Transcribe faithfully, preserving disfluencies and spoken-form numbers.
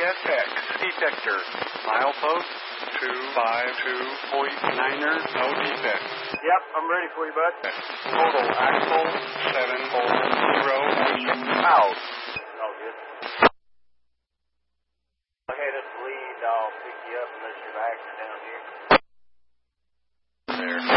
S X detector. Milepost two five two point niner, no defect. Yep, I'm ready for you, bud. Total axle seven four zero out. All good. Go ahead and lead. I'll pick you up unless you're acting down here. There.